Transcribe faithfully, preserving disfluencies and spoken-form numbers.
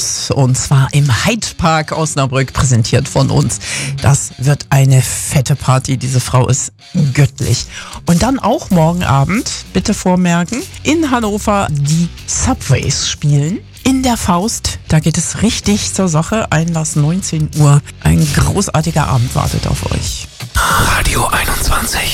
los. Und zwar im Hyde Park Osnabrück, präsentiert von uns. Das wird eine fette Party. Diese Frau ist göttlich. Und dann auch morgen Abend, bitte vormerken, in Hannover die Subways spielen. In der Faust, da geht es richtig zur Sache. Einlass neunzehn Uhr. Ein großartiger Abend wartet auf euch. Radio einundzwanzig.